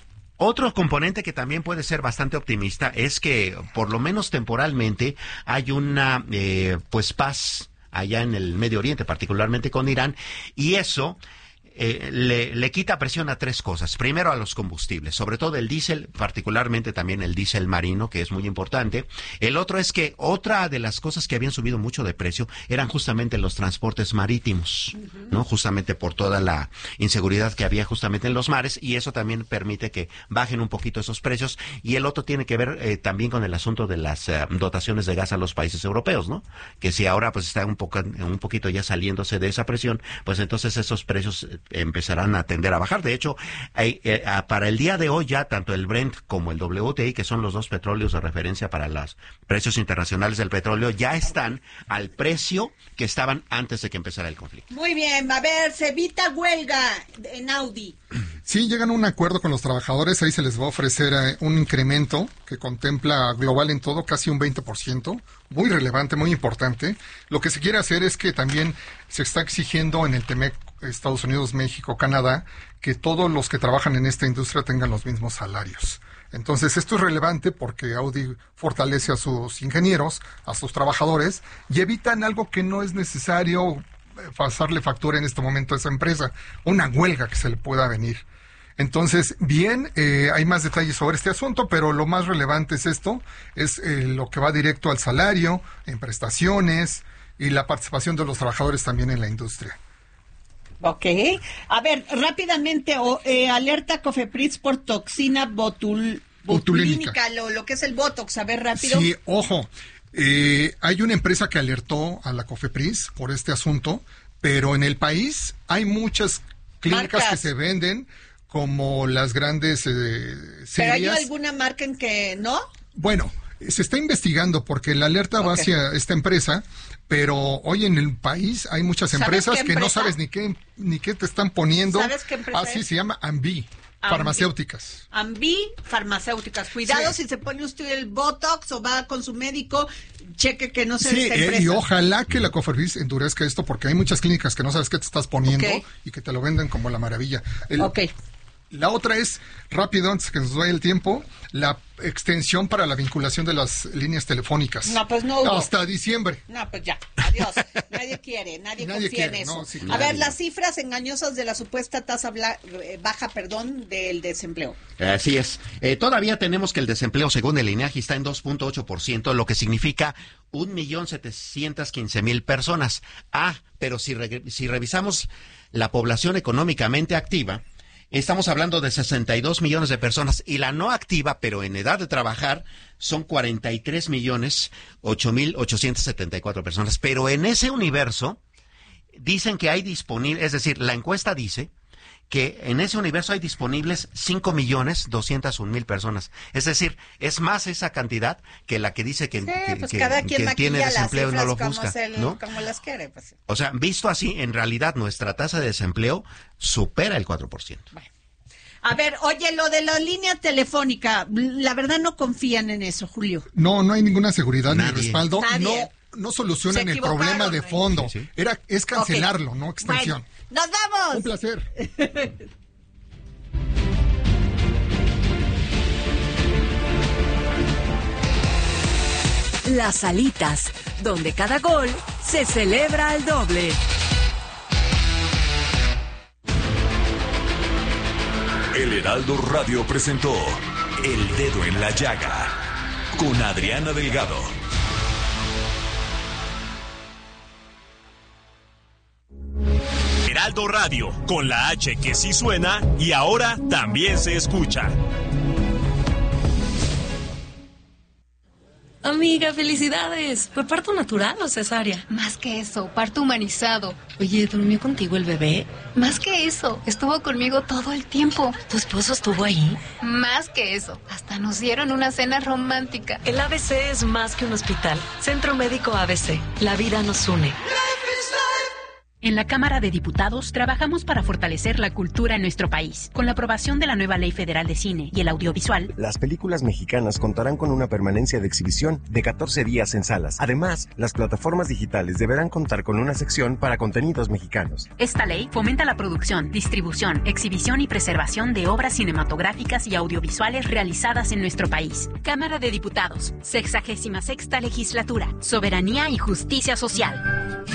Otro componente que también puede ser bastante optimista es que, por lo menos temporalmente, hay una eh, pues paz allá en el Medio Oriente, particularmente con Irán, y eso eh, le, le quita presión a tres cosas. Primero, a los combustibles, sobre todo el diésel, particularmente también el diésel marino, que es muy importante. El otro es que otra de las cosas que habían subido mucho de precio eran justamente los transportes marítimos, ¿no? Justamente por toda la inseguridad que había justamente en los mares, y eso también permite que bajen un poquito esos precios. Y el otro tiene que ver eh, también con el asunto de las eh, dotaciones de gas a los países europeos, ¿no? Que si ahora pues está un poco un poquito ya saliéndose de esa presión, pues entonces esos precios eh, empezarán a tender a bajar. De hecho, hay, eh, para el día de hoy ya tanto el Brent como el W T I, que son los dos petróleos de referencia para los precios internacionales del petróleo, ya están al precio que estaban antes de que empezara el conflicto. Muy bien, a ver, se evita huelga en Audi. Sí, llegan a un acuerdo con los trabajadores, ahí se les va a ofrecer eh, un incremento que contempla global en todo casi un veinte por ciento, muy relevante, muy importante. Lo que se quiere hacer es que también se está exigiendo en el T M E C, Estados Unidos, México, Canadá, que todos los que trabajan en esta industria tengan los mismos salarios. Entonces, esto es relevante porque Audi fortalece a sus ingenieros, a sus trabajadores, y evitan algo que no es necesario pasarle factura en este momento a esa empresa, una huelga que se le pueda venir. Entonces, bien, eh, hay más detalles sobre este asunto, pero lo más relevante es esto, es eh, lo que va directo al salario, en prestaciones y la participación de los trabajadores también en la industria. Ok. A ver, rápidamente, o, eh, alerta Cofepris por toxina botul, botulínica, Botulínica. lo, lo que es el Botox. A ver, rápido. Sí, ojo, eh, hay una empresa que alertó a la Cofepris por este asunto, pero en el país hay muchas clínicas Marcas. que se venden como las grandes eh, ¿Pero hay serias. alguna marca en que no? Bueno, se está investigando porque la alerta va Ok. hacia esta empresa, pero hoy en el país hay muchas ¿Sabes empresas qué que no empresa? sabes ni qué ni qué te están poniendo. ¿Sabes qué empresa Así es? se llama Ambi, Ambi. farmacéuticas. Ambi Farmacéuticas. Cuidado Sí. si se pone usted el Botox o va con su médico, cheque que no sea Sí, esta eh, empresa. y ojalá que la Cofepris endurezca esto porque hay muchas clínicas que no sabes qué te estás poniendo Ok. y que te lo venden como la maravilla. El- Ok. La otra es, rápido, antes que nos vaya el tiempo, la extensión para la vinculación de las líneas telefónicas. No, pues no hubo. Hasta diciembre. No, pues ya, adiós. Nadie quiere, nadie, Nadie confía quiere, en eso. no, sí, A nadie. ver, las cifras engañosas de la supuesta tasa bla- baja, perdón, del desempleo. Así es. Eh, todavía tenemos que el desempleo, según el INEGI, está en dos punto ocho por ciento, lo que significa un millón setecientos quince mil personas. Ah, pero si, re- si revisamos la población económicamente activa, estamos hablando de sesenta y dos millones de personas, y la no activa, pero en edad de trabajar, son cuarenta y tres millones ocho mil ochocientos setenta y cuatro personas. Pero en ese universo dicen que hay disponible, es decir, la encuesta dice que en ese universo hay disponibles cinco millones doscientos un mil personas. Es decir, es más esa cantidad que la que dice que, Sí, que, pues que- cada que quien tiene maquilla las desempleo y no cifras lo como, busca, se le- ¿no? como las quiere, pues. O sea, visto así, en realidad nuestra tasa de desempleo supera el cuatro por ciento. A ver, oye, lo de la línea telefónica, la verdad no confían en eso, Julio. No, no hay ninguna seguridad Nadie. ni respaldo. Nadie. No, no solucionan Se el problema equivocaron, de ¿eh? fondo. Sí, sí. Era, es cancelarlo, Ok. no extensión. Bueno, ¡nos vamos! Un placer. Las alitas, donde cada gol se celebra al doble. El Heraldo Radio presentó El Dedo en la Llaga con Adriana Delgado. Heraldo Radio, con la H que sí suena y ahora también se escucha. Amiga, felicidades. ¿Fue parto natural o cesárea? Más que eso, parto humanizado. Oye, ¿durmió contigo el bebé? Más que eso, estuvo conmigo todo el tiempo. ¿Tu esposo estuvo ahí? Más que eso, hasta nos dieron una cena romántica. El A B C es más que un hospital. Centro Médico A B C. La vida nos une. En la Cámara de Diputados trabajamos para fortalecer la cultura en nuestro país. Con la aprobación de la nueva Ley Federal de Cine y el Audiovisual, las películas mexicanas contarán con una permanencia de exhibición de catorce días en salas. Además, las plataformas digitales deberán contar con una sección para contenidos mexicanos. esta ley fomenta la producción, distribución, exhibición y preservación de obras cinematográficas y audiovisuales realizadas en nuestro país. Cámara de Diputados, sexagésima sexta legislatura, soberanía y justicia social.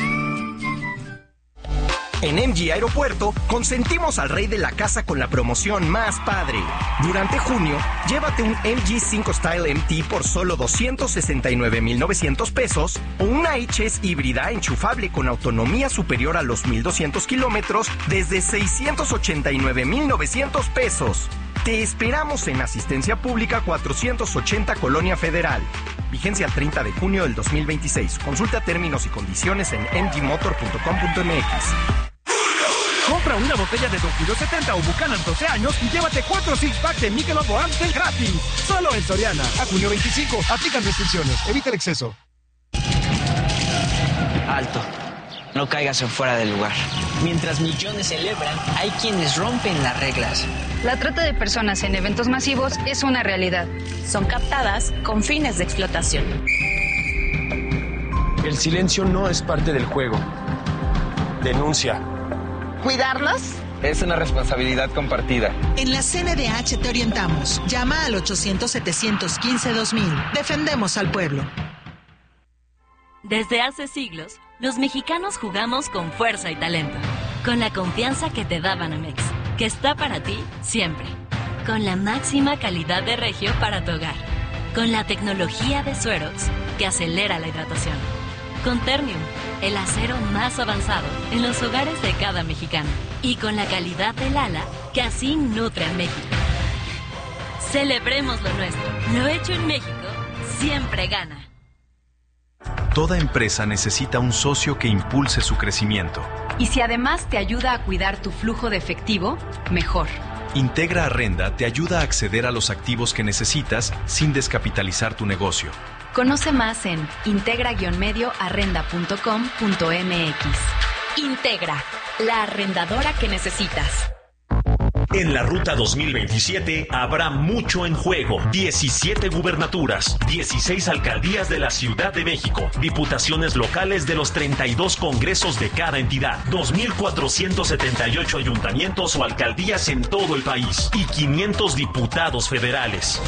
En M G Aeropuerto, consentimos al rey de la casa con la promoción más padre. Durante junio, llévate un M G cinco Style M T por solo doscientos sesenta y nueve mil novecientos pesos o una H S híbrida enchufable con autonomía superior a los mil doscientos kilómetros desde seiscientos ochenta y nueve mil novecientos pesos. Te esperamos en Asistencia Pública cuatrocientos ochenta Colonia Federal. Vigencia al treinta de junio del dos mil veintiséis. Consulta términos y condiciones en m g motor punto com punto m x. Compra una botella de Don Julio setenta o Buchanan doce años y llévate cuatro six-pack de Michelob o Amstel gratis. Solo en Soriana. A junio veinticinco. Aplican restricciones. Evita el exceso. Alto. No caigas en fuera del lugar. Mientras millones celebran, hay quienes rompen las reglas. La trata de personas en eventos masivos es una realidad. Son captadas con fines de explotación. El silencio no es parte del juego. Denuncia. ¿Cuidarlas? Es una responsabilidad compartida. En la C N D H te orientamos. Llama al ochocientos, setecientos quince, dos mil. Defendemos al pueblo. Desde hace siglos, los mexicanos jugamos con fuerza y talento. Con la confianza que te da Banamex, que está para ti siempre. Con la máxima calidad de regio para tu hogar. Con la tecnología de Suerox, que acelera la hidratación. Con Ternium, el acero más avanzado en los hogares de cada mexicano. Y con la calidad del ala que así nutre a México. Celebremos lo nuestro. Lo hecho en México siempre gana. Toda empresa necesita un socio que impulse su crecimiento. Y si además te ayuda a cuidar tu flujo de efectivo, mejor. Integra Arrenda te ayuda a acceder a los activos que necesitas sin descapitalizar tu negocio. Conoce más en integra-medio arrenda punto com punto m x. Integra, la arrendadora que necesitas. En la Ruta dos mil veintisiete habrá mucho en juego. diecisiete gubernaturas, dieciséis alcaldías de la Ciudad de México, diputaciones locales de los treinta y dos congresos de cada entidad, dos mil cuatrocientos setenta y ocho ayuntamientos o alcaldías en todo el país y quinientos diputados federales.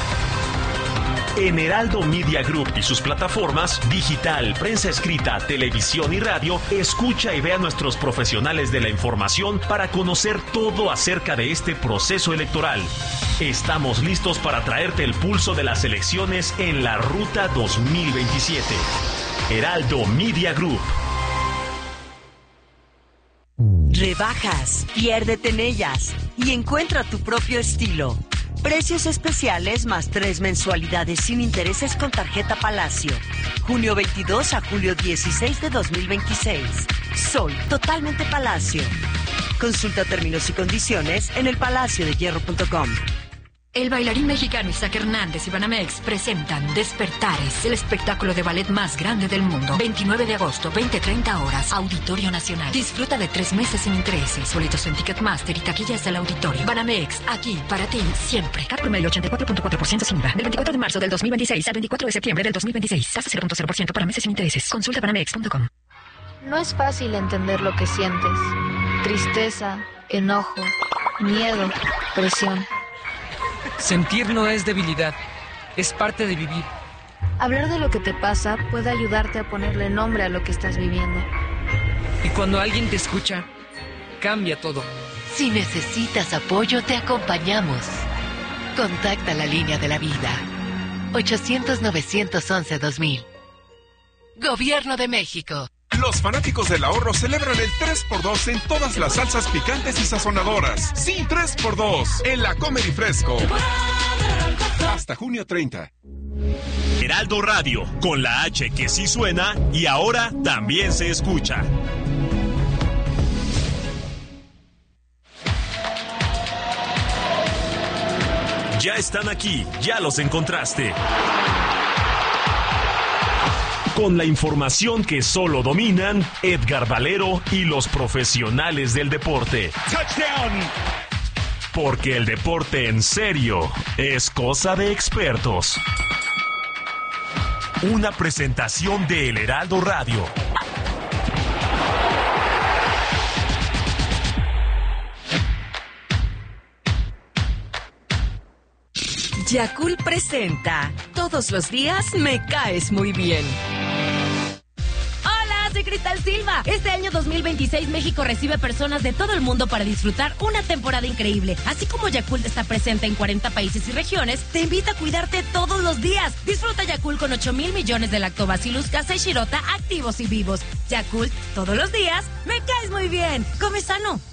En Heraldo Media Group y sus plataformas digital, prensa escrita, televisión y radio, escucha y ve a nuestros profesionales de la información para conocer todo acerca de este proceso electoral. Estamos listos para traerte el pulso de las elecciones en la Ruta dos mil veintisiete. Heraldo Media Group. Rebajas, piérdete en ellas y encuentra tu propio estilo. Precios especiales más tres mensualidades sin intereses con tarjeta Palacio. junio veintidós a julio dieciséis de dos mil veintiséis. Soy totalmente Palacio. Consulta términos y condiciones en el palacio de hierro punto com. El bailarín mexicano Isaac Hernández y Banamex presentan Despertares, el espectáculo de ballet más grande del mundo. veintinueve de agosto, veinte treinta horas, Auditorio Nacional. Disfruta de tres meses sin intereses. Boletos en Ticketmaster y taquillas del auditorio. Banamex, aquí para ti, siempre. Cat promedio ochenta y cuatro punto cuatro por ciento sin I V A. Del veinticuatro de marzo del dos mil veintiséis al veinticuatro de septiembre del dos mil veintiséis. Tasa cero punto cero por ciento para meses sin intereses. Consulta banamex punto com. No es fácil entender lo que sientes. Tristeza, enojo, miedo, presión. Sentir no es debilidad, es parte de vivir. Hablar de lo que te pasa puede ayudarte a ponerle nombre a lo que estás viviendo. Y cuando alguien te escucha, cambia todo. Si necesitas apoyo, te acompañamos. Contacta la línea de la vida. ochocientos, novecientos once, dos mil. Gobierno de México. Los fanáticos del ahorro celebran el tres por dos en todas las salsas picantes y sazonadoras. Sí, tres por dos en la Comer y Fresco. Hasta junio treinta. Heraldo Radio, con la H que sí suena y ahora también se escucha. Ya están aquí, ya los encontraste. Con la información que solo dominan Edgar Valero y los profesionales del deporte. ¡Touchdown! Porque el deporte en serio es cosa de expertos. Una presentación de El Heraldo Radio. Yakult presenta Todos los días me caes muy bien. Soy Cristal Silva. Este año dos mil veintiséis México recibe personas de todo el mundo para disfrutar una temporada increíble. Así como Yakult está presente en cuarenta países y regiones, te invita a cuidarte todos los días. Disfruta Yakult con ocho mil millones de lactobacillus casei shirota activos y vivos. Yakult, todos los días, me caes muy bien. Come sano.